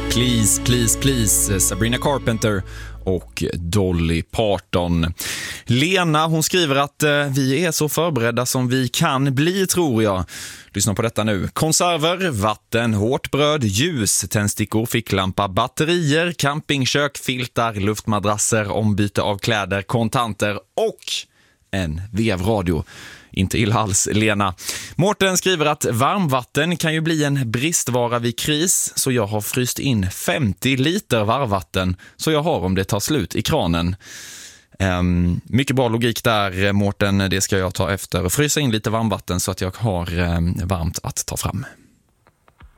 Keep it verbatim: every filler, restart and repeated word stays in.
Please, please, please, Sabrina Carpenter och Dolly Parton. Lena, hon skriver att eh, vi är så förberedda som vi kan bli, tror jag. Lyssna på detta nu. Konserver, vatten, hårt bröd, ljus, tändstickor, ficklampa, batterier, campingkök, filtar, luftmadrasser, ombyte av kläder, kontanter och en vevradio. Inte illa alls, Lena. Mårten skriver att varmvatten kan ju bli en bristvara vid kris, så jag har fryst in femtio liter varmvatten så jag har om det tar slut i kranen. Um, mycket bra logik där, Mårten. Det ska jag ta efter och frysa in lite varmvatten så att jag har um, varmt att ta fram.